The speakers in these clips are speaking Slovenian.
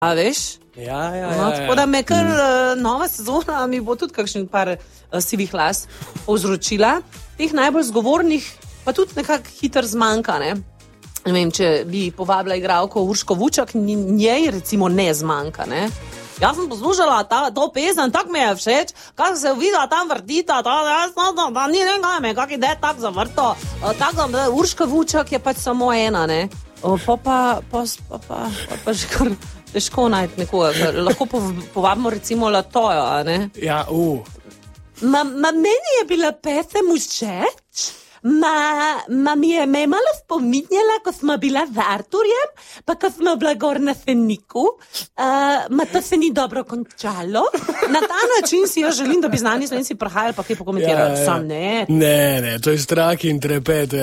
A veš? Ja. Tako da me kar nova sezona mi bo tudi kakšen par sivih las povzročila. Teh najbolj zgovornih pa tudi nekako hitro zmanjka, ne? Ne vem, če bi povabila igralko Urško Vučak, njej recimo ne zmanjka, ne? Jaz sem poslušala to pesem, tako mi je všeč, kako se videla tam vrtita, da ni nekaj, kak ide tak za vrto. Urška Vučak je pač samo ena, ne? Pa že kar težko najti nekoga, lahko povabimo recimo Latojo, a ne? Ja, Meni je bila pesem všeč. Mi je malo spominjala, ko smo bila z Arturjem, pa ko smo bila gor na Feniku. To se ni dobro končalo. Na ta način si jaz želim, da bi znani Slovenci prihajali, pa kaj pokomentirali. Ja. Sam ne. Ne, to je strah in trepet.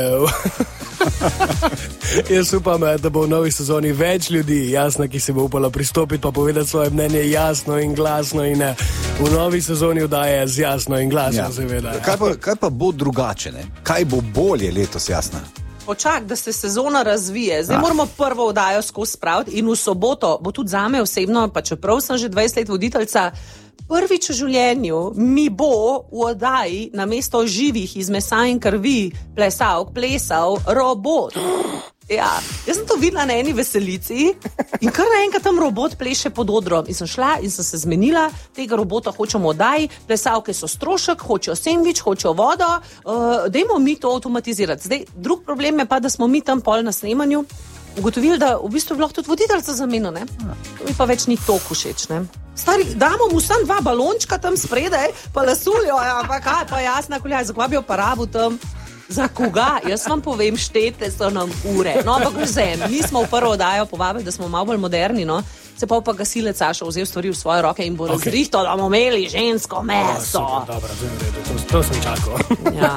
Jaz upam, da bo v novi sezoni več ljudi, jasno, ki se bo upalo pristopiti pa povedati svoje mnenje jasno in glasno in v novi sezoni oddaje z jasno in glasno, seveda. Kaj pa bo drugače, ne? Kaj bo bolje letos, Jasna? Počak, da se sezona razvije. Zdaj moramo prvo oddajo skozi spraviti in v soboto bo tudi zame osebno, pa čeprav sem že 20 let voditeljca, prvič v življenju mi bo v oddaji namesto živih iz mesa in krvi plesal robot. Ja, jaz sem to videla na eni veselici in kar naenkrat tam robot pleše pod odrom. In sem šla in sem se zmenila, tega robota hočemo oddaji, plesalke so strošek, hočejo sendvič, hočejo vodo, dajmo mi to avtomatizirati. Zdaj, drug problem je pa, da smo mi tam pol na snemanju ugotovili, da v bistvu je lahko tudi voditeljca zamenil, ne? To mi pa več ni toliko všeč, ne? Stari, damo mu sam 2 balončka tam spredaj, pa lasuljo, pa kaj, pa Jasna Kuljaj, zakaj bi jo pa rabil tam? Za koga? Jaz vam povem, štete so nam ure. No, ampak vzem. Mi smo v prvo oddajo povabili, da smo malo bolj moderni, no. Se pa gasilec Sašo vzel stvari v svoje roke in bo razrihtal, da bomo imeli žensko meso. Dobro, to sem čakal. Ja.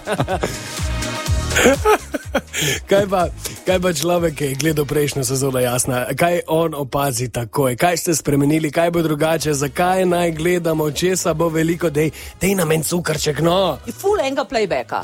Kaj pa človek, ki je gledal prejšnjo sezono, Jasna? Kaj on opazi takoj? Kaj ste spremenili? Kaj bo drugače? Zakaj naj gledamo? Česa bo veliko? Dej nam en cukrček, no! Ful enega playbacka.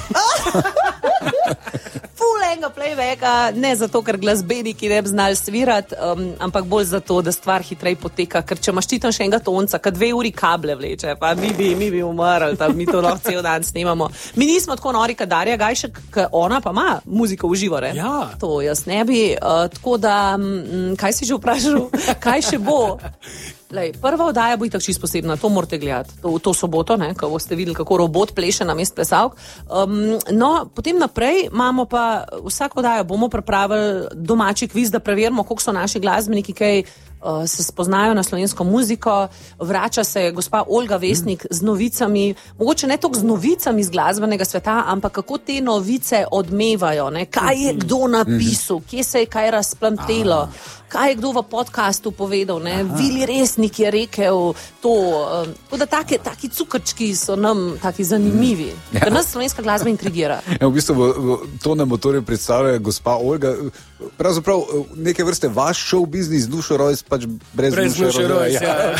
Ful enega playbacka, ne zato, ker glasbeniki ne bi znali svirati, ampak bolj zato, da stvar hitrej poteka, ker če imaš ti tam še enega tonca, ka 2 uri kable vleče, pa mi bi umrli, tam mi to lahko cel dan snemamo. Mi nismo tako nori, ka Darja Gajšek, ka ona pa ima muziko v živo, ne? Ja. To jaz ne bi, tako da, kaj si že vprašal, kaj še bo? Lej, prva oddaja bo itak čisto posebna, to morate gledati, to soboto, ne, ko boste videli, kako robot pleše na mest plesalk. No, potem naprej imamo pa vsako oddajo, bomo pripravili domači kviz, da preverimo, koliko so naši glasbeniki, kaj se spoznajo na slovensko muziko. Vrača se gospa Olga Vesnik z novicami, mogoče ne toliko z novicami iz glasbenega sveta, ampak kako te novice odmevajo, ne? Kaj je kdo napisal, kje se je kaj razplamtelo, kaj je kdo v podcastu povedal, ne? Vili Resnik je rekel to, da taki cukrčki so nam taki zanimivi, ker nas slovenska glasba intrigira. V bistvu to nam bo torej predstavlja gospa Olga, pravzaprav neke vrste vaš show biznis, Nušo Rojs, pač brez Nušo Rojs. Ja.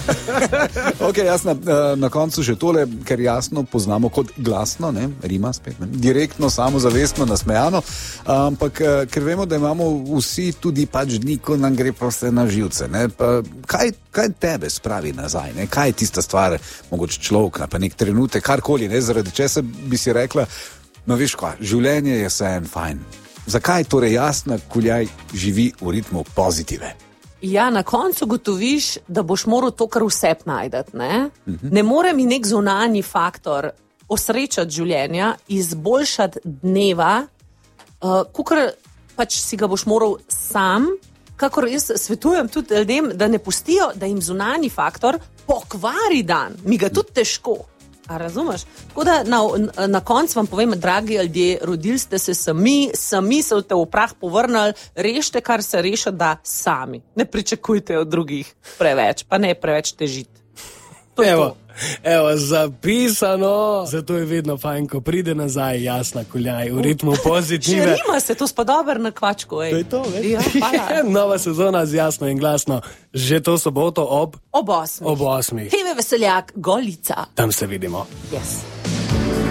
Ok, Jasna, na koncu še tole, ker jasno poznamo kot glasno, ne, rima spet, ne, direktno, samozavestno, nasmejano, ampak ker vemo, da imamo vsi tudi pač dni, ko nam gre proste na živce, ne, pa kaj tebe spravi nazaj, ne, kaj je tista stvar, mogoče človek, pa nek trenutek, karkoli, ne, zaradi česa bi si rekla, no veš kaj, življenje je vseeno fajn. Zakaj torej Jasna Kuljaj živi v ritmu pozitive? Ja, na koncu gotoviš, da boš moral to kar vse najdeti, ne? Ne more mi nek zunanji faktor osrečati življenja, izboljšati dneva, kakor pač si ga boš moral sam, kakor jaz svetujem tudi ljudem, da ne pustijo, da jim zunanji faktor pokvari dan. Mi ga tudi težko. A razumeš? Tako da na koncu vam povem, dragi ljudje, rodili ste se sami se v prah povrnili, rešite, kar se reša, da sami. Ne pričakujte od drugih preveč, pa ne preveč težiti. Evo, zapisano. Zato je vedno fajn, ko pride nazaj Jasna Kuljaj v ritmu pozitive. Še nima se, to spa dober na kvačku. To je to, veš? Ja, hvala. Nova sezona z Jasno in glasno. Že to soboto ob 8. TV Veseljak, Golica. Tam se vidimo. Yes.